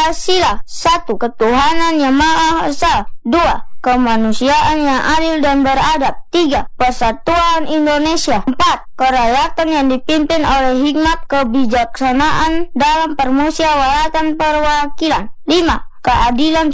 Pancasila. 1. Ketuhanan yang Maha Esa. 2. Kemanusiaan yang adil dan beradab. 3. Persatuan Indonesia. 4. Kerakyatan yang dipimpin oleh hikmat kebijaksanaan dalam permusyawaratan perwakilan. 5. Keadilan